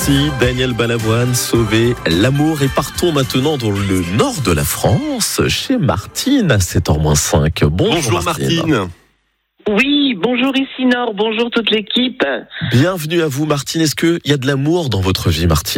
Merci Daniel Balavoine, sauver l'amour. Et partons maintenant dans le nord de la France, chez Martine à 7h-5. Bonjour Martine. Oui, bonjour ici Nord, bonjour toute l'équipe. Bienvenue à vous Martine. Est-ce qu'il y a de l'amour dans votre vie Martine ?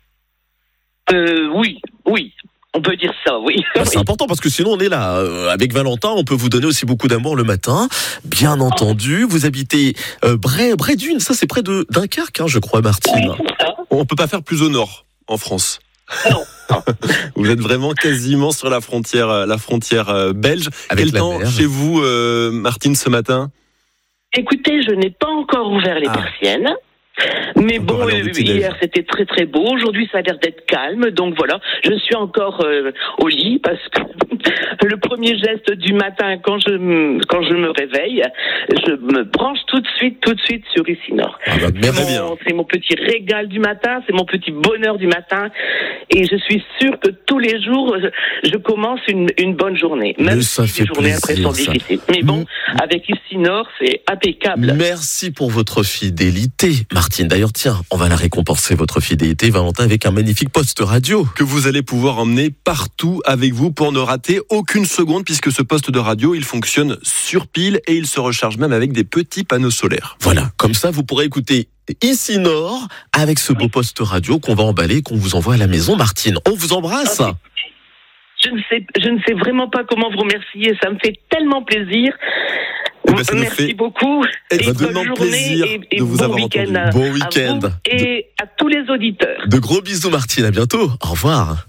Oui. On peut dire ça, oui. C'est important parce que sinon on est là. Avec Valentin, on peut vous donner aussi beaucoup d'amour le matin. Bien entendu, vous habitez Bray-Dunes, ça c'est près de Dunkerque, je crois Martine. Oui, c'est ça. On peut pas faire plus au nord en France. Non. Vous êtes vraiment quasiment sur la frontière belge. Avec Quel la temps mer. chez vous, Martine, ce matin ? Écoutez, je n'ai pas encore ouvert les persiennes. Mais Encore bon, à l'heure du petit-déj. hier c'était très très beau. Aujourd'hui ça a l'air d'être calme. Donc voilà, je suis encore au lit parce que le premier geste du matin quand je me réveille, je me branche tout de suite sur ici Nord. Merci bien. C'est mon petit régal du matin, c'est mon petit bonheur du matin. Et je suis sûre que tous les jours, je commence une bonne journée. Même Mais ça si fait les journées après sont plaisir, ça. difficiles. Mais bon, avec ici Nord, c'est impeccable. Merci pour votre fidélité, Martine. D'ailleurs, tiens, on va la récompenser, votre fidélité, Valentin, avec un magnifique poste radio. Que vous allez pouvoir emmener partout avec vous pour ne rater aucune seconde, puisque ce poste de radio, il fonctionne sur pile et il se recharge même avec des petits panneaux solaires. Voilà, comme ça, vous pourrez écouter ici Nord avec ce beau poste radio qu'on va emballer et qu'on vous envoie à la maison, Martine. On vous embrasse. Ok. Je ne sais vraiment pas comment vous remercier. Ça me fait tellement plaisir. Eh ben, ça nous Merci fait beaucoup. extrêmement bonne journée plaisir et de vous bon avoir week-end entendu. à Bon week-end. vous et à tous les auditeurs. De gros bisous, Martine. À bientôt. Au revoir.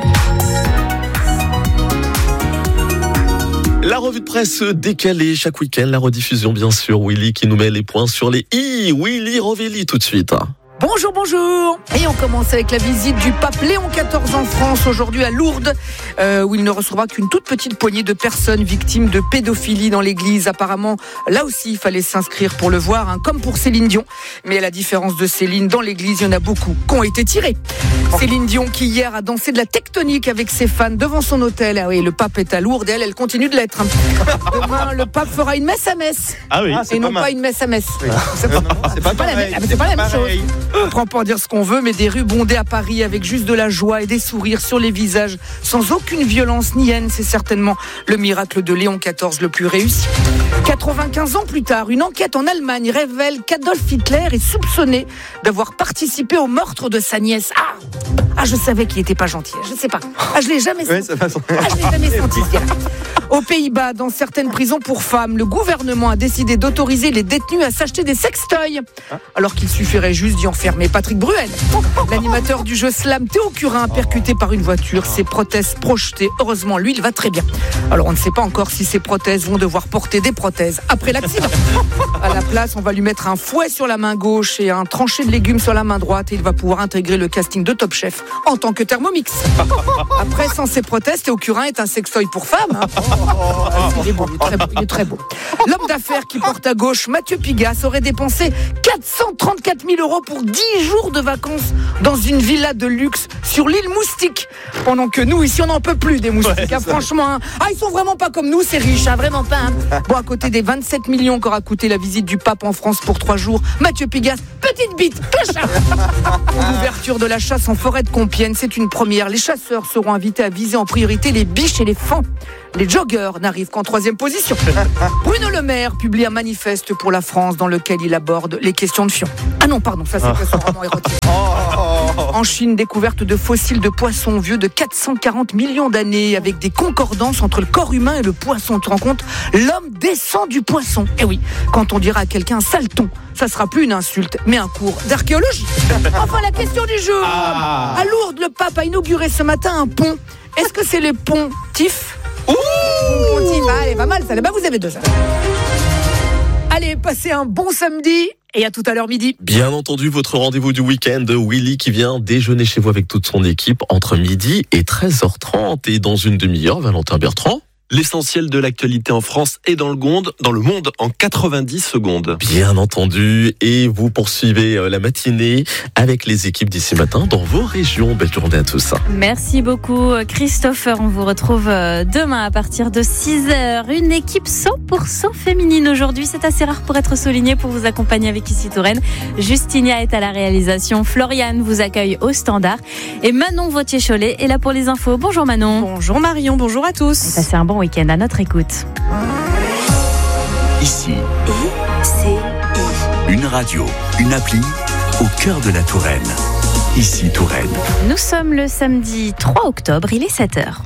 La revue de presse décalée chaque week-end. La rediffusion, bien sûr. Willy qui nous met les points sur les i. Willy Rovelli, tout de suite. Bonjour. Et on commence avec la visite du pape Léon XIV en France, aujourd'hui à Lourdes, où il ne recevra qu'une toute petite poignée de personnes victimes de pédophilie dans l'église. Apparemment, là aussi, il fallait s'inscrire pour le voir, comme pour Céline Dion. Mais à la différence de Céline, dans l'église, il y en a beaucoup qui ont été tirés. Céline Dion qui hier a dansé de la tectonique avec ses fans devant son hôtel. Ah oui, le pape est à Lourdes et elle continue de l'être. Demain, le pape fera une messe à messe. Ah oui, Et non pas une messe à messe. c'est pas la même- c'est pas la même chose. On prend pour dire ce qu'on veut, mais des rues bondées à Paris avec juste de la joie et des sourires sur les visages, sans aucune violence ni haine, c'est certainement le miracle de Léon XIV le plus réussi. 95 ans plus tard, une enquête en Allemagne révèle qu'Adolf Hitler est soupçonné d'avoir participé au meurtre de sa nièce. Je savais qu'il était pas gentil, je sais pas. Je l'ai jamais senti. Je l'ai jamais senti ce gars-là. Aux Pays-Bas, dans certaines prisons pour femmes, le gouvernement a décidé d'autoriser les détenus à s'acheter des sextoys, alors qu'il suffirait juste d'y enfermer Patrick Bruel. L'animateur du jeu Slam, Théo Curin, percuté par une voiture, ses prothèses projetées. Heureusement, lui, il va très bien. Alors, on ne sait pas encore si ses prothèses vont devoir porter des prothèses après l'accident. À la place, on va lui mettre un fouet sur la main gauche et un tranché de légumes sur la main droite, et il va pouvoir intégrer le casting de Top Chef en tant que Thermomix. Après, sans ses prothèses, Théo Curin est un sextoy pour femmes. Il est beau, il est très beau. L'homme d'affaires qui porte à gauche, Mathieu Pigasse, aurait dépensé 434 000 € pour 10 jours de vacances dans une villa de luxe sur l'île Moustique. Pendant que nous, ici, on n'en peut plus des moustiques. Franchement, ils sont vraiment pas comme nous, c'est riche, vraiment pas. Bon, à côté des 27 millions qu'aura coûté la visite du pape en France pour 3 jours, Mathieu Pigasse, petite bite, clochard. L'ouverture de la chasse en forêt de Compiègne, c'est une première. Les chasseurs seront invités à viser en priorité les biches et les faons. Les joggers n'arrivent qu'en 3e position. Bruno Le Maire publie un manifeste pour la France dans lequel il aborde les questions de fion. Ah non, pardon, ça c'est son roman érotique. En Chine, découverte de fossiles de poissons vieux de 440 millions d'années avec des concordances entre le corps humain et le poisson. Tu te rends compte ? L'homme descend du poisson. Et oui, quand on dira à quelqu'un saleton, ça sera plus une insulte, mais un cours d'archéologie. Enfin, la question du jour. À Lourdes, le pape a inauguré ce matin un pont. Est-ce que c'est les pontifs ? Allez, pas mal ça. Vous avez 2 heures. Allez, passez un bon samedi et à tout à l'heure midi. Bien entendu, votre rendez-vous du week-end, Willy qui vient déjeuner chez vous avec toute son équipe entre midi et 13h30. Et dans une demi-heure, Valentin Bertrand. L'essentiel de l'actualité en France et dans le monde en 90 secondes. Bien entendu, et vous poursuivez la matinée avec les équipes d'ici matin dans vos régions. Belle journée à tous. Merci beaucoup Christopher, on vous retrouve demain à partir de 6h. Une équipe 100% féminine aujourd'hui, c'est assez rare pour être souligné. Pour vous accompagner avec Ici Touraine, Justinia est à la réalisation, Floriane vous accueille au standard et Manon Vautier-Cholet est là pour les infos. Bonjour Manon. Bonjour Marion, bonjour à tous. Et passez un bon week-end à notre écoute. Ici, une radio, une appli au cœur de la Touraine. Ici Touraine. Nous sommes le samedi 3 octobre, il est 7h.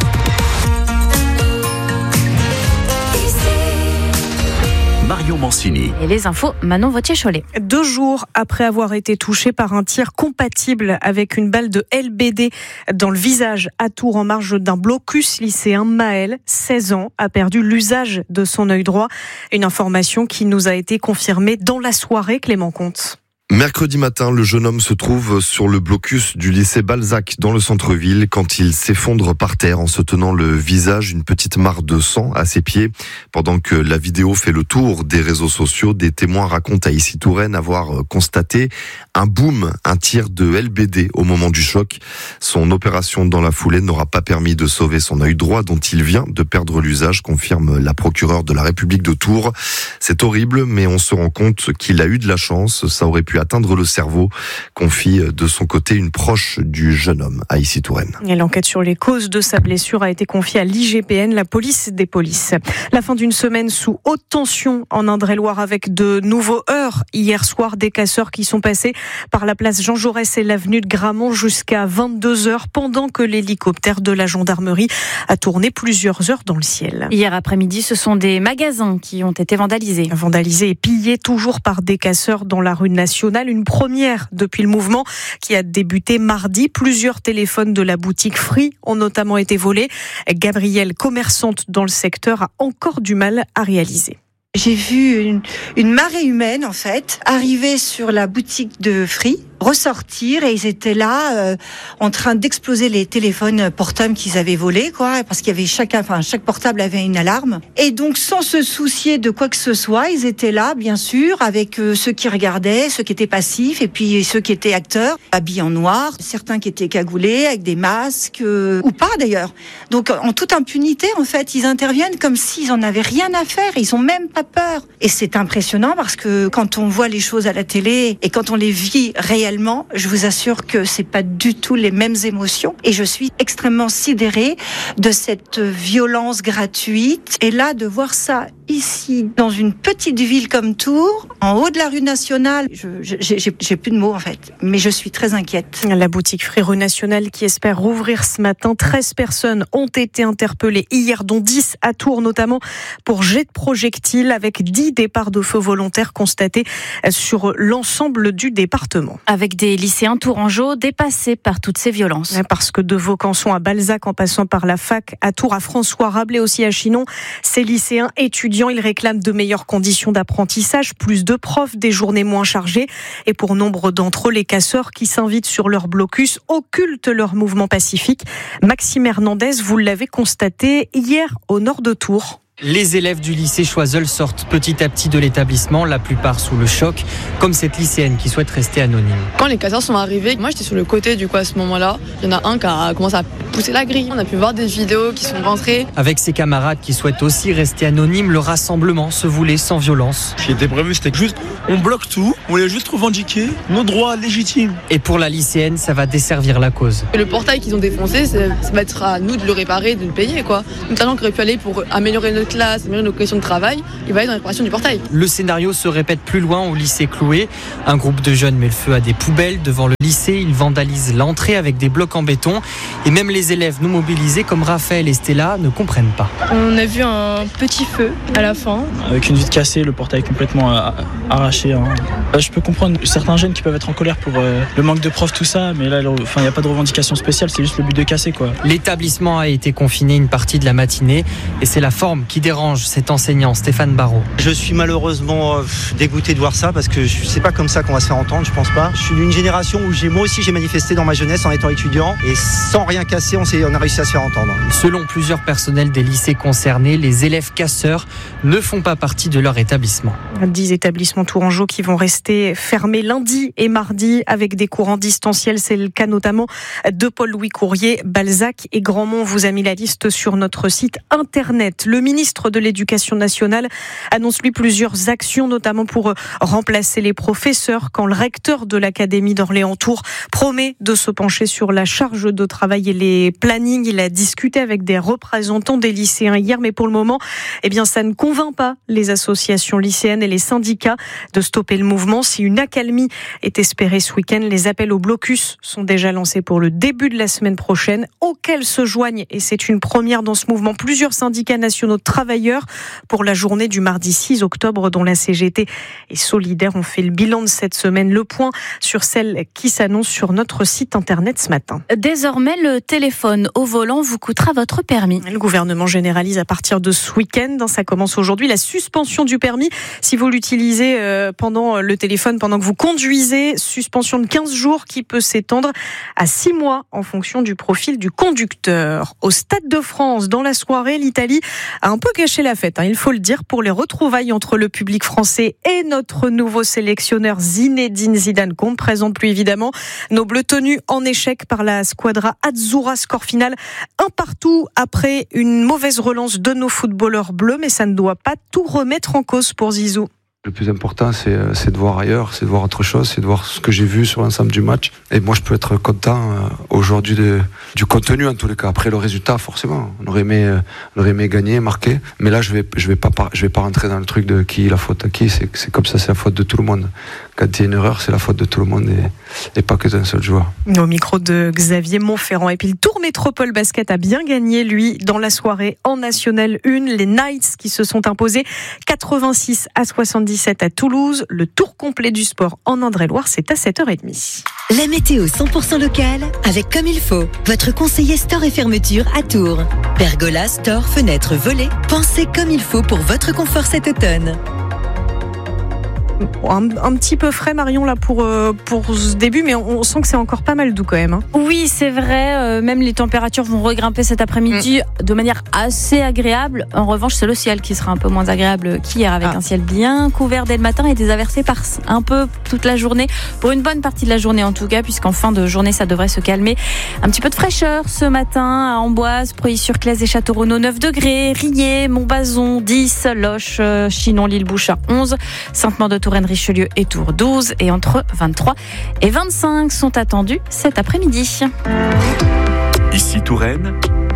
Marion Mancini. Et les infos, Manon Vautier-Cholet. 2 jours après avoir été touché par un tir compatible avec une balle de LBD dans le visage à Tours en marge d'un blocus lycéen, Maël, 16 ans, a perdu l'usage de son œil droit. Une information qui nous a été confirmée dans la soirée, Clément Comte. Mercredi matin, le jeune homme se trouve sur le blocus du lycée Balzac dans le centre-ville quand il s'effondre par terre en se tenant le visage, une petite mare de sang à ses pieds. Pendant que la vidéo fait le tour des réseaux sociaux, des témoins racontent à Ici Touraine avoir constaté un boom, un tir de LBD au moment du choc. Son opération dans la foulée n'aura pas permis de sauver son œil droit dont il vient de perdre l'usage, confirme la procureure de la République de Tours. C'est horrible, mais on se rend compte qu'il a eu de la chance. Ça aurait pu atteindre le cerveau, confie de son côté une proche du jeune homme à Ici Touraine. Et l'enquête sur les causes de sa blessure a été confiée à l'IGPN, la police des polices. La fin d'une semaine sous haute tension en Indre-et-Loire avec de nouveaux heurts. Hier soir, des casseurs qui sont passés par la place Jean Jaurès et l'avenue de Gramont jusqu'à 22h pendant que l'hélicoptère de la gendarmerie a tourné plusieurs heures dans le ciel. Hier après-midi, ce sont des magasins qui ont été vandalisés. Vandalisés et pillés toujours par des casseurs dans la rue nationale. Une première depuis le mouvement qui a débuté mardi. Plusieurs téléphones de la boutique Free ont notamment été volés. Gabrielle, commerçante dans le secteur, a encore du mal à réaliser. J'ai vu une marée humaine, en fait, arriver sur la boutique de Free, ressortir, et ils étaient là en train d'exploser les téléphones portables qu'ils avaient volés, quoi, parce qu'il y avait chaque portable avait une alarme. Et donc, sans se soucier de quoi que ce soit, ils étaient là, bien sûr, avec ceux qui regardaient, ceux qui étaient passifs, et puis ceux qui étaient acteurs, habillés en noir, certains qui étaient cagoulés, avec des masques, ou pas d'ailleurs. Donc, en toute impunité, en fait, ils interviennent comme s'ils en avaient rien à faire, ils ont même pas peur. Et c'est impressionnant parce que quand on voit les choses à la télé et quand on les vit réellement, je vous assure que c'est pas du tout les mêmes émotions. Et je suis extrêmement sidérée de cette violence gratuite. Et là, de voir ça ici, dans une petite ville comme Tours, en haut de la rue nationale, j'ai plus de mots en fait. Mais je suis très inquiète. La boutique Free rue nationale qui espère rouvrir ce matin. 13 personnes ont été interpellées hier, dont 10 à Tours notamment pour jet de projectiles, avec 10 départs de feu volontaires constatés sur l'ensemble du département. Avec des lycéens tourangeaux dépassés par toutes ces violences. Parce que de Vaucanson à Balzac, en passant par la fac à Tours, à François Rabelais, aussi à Chinon, ces lycéens étudiants, ils réclament de meilleures conditions d'apprentissage, plus de profs, des journées moins chargées. Et pour nombre d'entre eux, les casseurs qui s'invitent sur leur blocus occultent leur mouvement pacifique. Maxime Hernandez, vous l'avez constaté hier au nord de Tours. Les élèves du lycée Choiseul sortent petit à petit de l'établissement, la plupart sous le choc, comme cette lycéenne qui souhaite rester anonyme. Quand les casseurs sont arrivés, moi j'étais sur le côté du coup à ce moment-là. Il y en a un qui a commencé à pousser la grille. On a pu voir des vidéos qui sont rentrées. Avec ses camarades qui souhaitent aussi rester anonymes, le rassemblement se voulait sans violence. Ce qui était prévu, c'était juste, on bloque tout, on voulait juste revendiquer nos droits légitimes. Et pour la lycéenne, ça va desservir la cause. Le portail qu'ils ont défoncé, ça va être à nous de le réparer, de le payer, quoi. Notamment qu'on aurait pu aller pour améliorer notre classe, améliorer nos conditions de travail, il va aller dans la réparation du portail. Le scénario se répète plus loin au lycée Cloué. Un groupe de jeunes met le feu à des poubelles devant le lycée. Ils vandalisent l'entrée avec des blocs en béton. Et même les élèves non mobilisés comme Raphaël et Stella ne comprennent pas. On a vu un petit feu à la fin. Avec une vitre cassée, le portail complètement arraché. Je peux comprendre certains jeunes qui peuvent être en colère pour le manque de profs, tout ça, mais là, il n'y a pas de revendication spéciale, c'est juste le but de casser, quoi. L'établissement a été confiné une partie de la matinée et c'est la forme qui dérange cet enseignant, Stéphane Barraud. Je suis malheureusement dégoûté de voir ça parce que c'est pas comme ça qu'on va se faire entendre, je pense pas. Je suis d'une génération où moi aussi j'ai manifesté dans ma jeunesse en étant étudiant et sans rien casser. passé, on a réussi à se faire entendre. Selon plusieurs personnels des lycées concernés, les élèves casseurs ne font pas partie de leur établissement. 10 établissements tourangeaux qui vont rester fermés lundi et mardi avec des cours en distanciel. C'est le cas notamment de Paul-Louis Courrier, Balzac et Grandmont. On vous a mis la liste sur notre site internet. Le ministre de l'Éducation nationale annonce lui plusieurs actions, notamment pour remplacer les professeurs quand le recteur de l'Académie d'Orléans-Tours promet de se pencher sur la charge de travail et les plannings. Il a discuté avec des représentants des lycéens hier, mais pour le moment, ça ne convainc pas les associations lycéennes et les syndicats de stopper le mouvement. Si une accalmie est espérée ce week-end, les appels au blocus sont déjà lancés pour le début de la semaine prochaine, auxquels se joignent, et c'est une première dans ce mouvement, plusieurs syndicats nationaux de travailleurs pour la journée du mardi 6 octobre, dont la CGT et Solidaire ont fait le bilan de cette semaine. Le point sur celle qui s'annonce sur notre site internet ce matin. Désormais, le téléphone au volant vous coûtera votre permis. Le gouvernement généralise à partir de ce week-end, ça commence aujourd'hui, la suspension du permis si vous l'utilisez pendant le téléphone, pendant que vous conduisez. Suspension de 15 jours qui peut s'étendre à 6 mois en fonction du profil du conducteur. Au Stade de France, dans la soirée, l'Italie a un peu gâché la fête, il faut le dire, pour les retrouvailles entre le public français et notre nouveau sélectionneur Zinedine Zidane, qu'on ne présente plus évidemment. Nos Bleus tenus en échec par la Squadra Azzurra, score final 1-1 après une mauvaise relance de nos footballeurs bleus, mais ça ne doit pas tout remettre en cause pour Zizou. Le plus important, c'est de voir ailleurs, c'est de voir autre chose, c'est de voir ce que j'ai vu sur l'ensemble du match. Et moi, je peux être content aujourd'hui du contenu, en tous les cas. Après, le résultat, forcément, on aurait aimé gagner, marquer. Mais là, je vais pas rentrer dans le truc de qui la faute à qui. C'est comme ça, c'est la faute de tout le monde. Quand il y a une erreur, c'est la faute de tout le monde et pas que d'un seul joueur. Au micro de Xavier Montferrand. Et puis le Tour Métropole Basket a bien gagné, lui, dans la soirée en National 1. Les Knights qui se sont imposés 86-77 à Toulouse. Le tour complet du sport en Indre-et-Loire, c'est à 7h30. La météo 100% locale avec Comme il faut. Votre conseiller store et fermeture à Tours. Pergola, store, fenêtres, volets. Pensez comme il faut pour votre confort cet automne. Un petit peu frais, Marion, là pour ce début, mais on sent que c'est encore pas mal doux quand même. Oui, c'est vrai. Même les températures vont regrimper cet après-midi de manière assez agréable. En revanche, c'est le ciel qui sera un peu moins agréable qu'hier, avec un ciel bien couvert dès le matin et des averses par un peu toute la journée. Pour une bonne partie de la journée en tout cas, puisqu'en fin de journée, ça devrait se calmer. Un petit peu de fraîcheur ce matin à Amboise, Preuilly-sur-Claise et Château-Renaud 9 degrés, Riez, Montbazon 10, Loches, Chinon, Lille-Bouchard 11, Sainte-Maure-de-Touraine, Richelieu et Tours 12, et entre 23 et 25 sont attendus cet après-midi. Ici Touraine.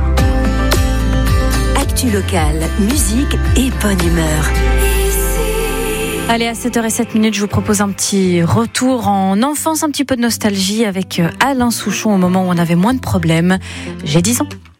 Actu locale, musique et bonne humeur. Allez, à 7h07, je vous propose un petit retour en enfance, un petit peu de nostalgie avec Alain Souchon au moment où on avait moins de problèmes. J'ai 10 ans.